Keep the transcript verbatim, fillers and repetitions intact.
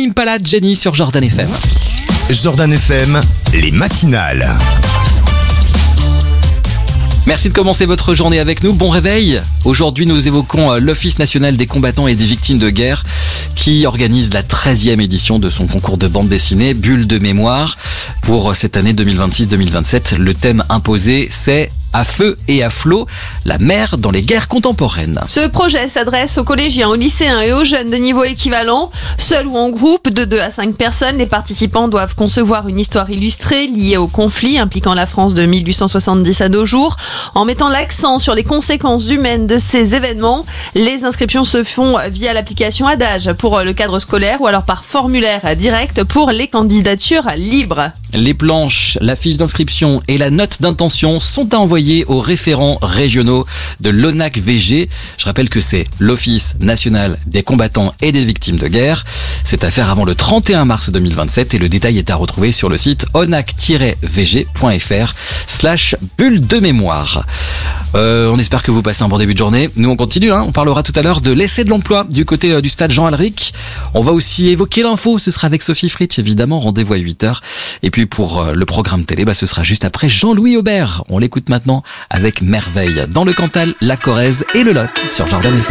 Impala, Jenny sur Jordan F M. Jordan F M, les matinales. Merci de commencer votre journée avec nous. Bon réveil. Aujourd'hui, nous évoquons l'Office national des combattants et des victimes de guerre qui organise la treizième édition de son concours de bande dessinée Bulle de mémoire. Pour cette année deux mille vingt-six deux mille vingt-sept, le thème imposé, c'est à feu et à flot, la mer dans les guerres contemporaines. Ce projet s'adresse aux collégiens, aux lycéens et aux jeunes de niveau équivalent. Seuls ou en groupe de deux à cinq personnes, les participants doivent concevoir une histoire illustrée liée au conflit impliquant la France de mille huit cent soixante-dix à nos jours, en mettant l'accent sur les conséquences humaines de ces événements. Les inscriptions se font via l'application Adage pour le cadre scolaire ou alors par formulaire direct pour les candidatures libres. Les planches, la fiche d'inscription et la note d'intention sont à envoyer aux référents régionaux de l'O N A C V G. Je rappelle que c'est l'Office national des combattants et des victimes de guerre. C'est à faire avant le trente et un mars deux mille vingt-sept et le détail est à retrouver sur le site onac tiret v g point f r slash bulle de mémoire. Euh, on espère que vous passez un bon début de journée. Nous on continue, hein. On parlera tout à l'heure de l'essai de l'emploi du côté euh, du stade Jean Alric. On va aussi évoquer l'info, ce sera avec Sophie Fritsch évidemment, rendez-vous à huit heures. Et puis pour euh, le programme télé, bah, ce sera juste après Jean-Louis Aubert. On l'écoute maintenant avec Merveille dans le Cantal, la Corrèze et le Lot sur Jordan F M.